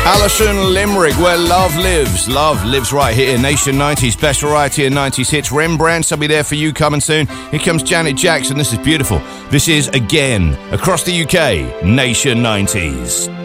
Alison Limerick, where love lives. Love lives right here. Nation 90s, best variety of 90s hits. Rembrandt, I'll be there for you coming soon. Here comes Janet Jackson. This is beautiful. This is Again, across the UK, Nation 90s.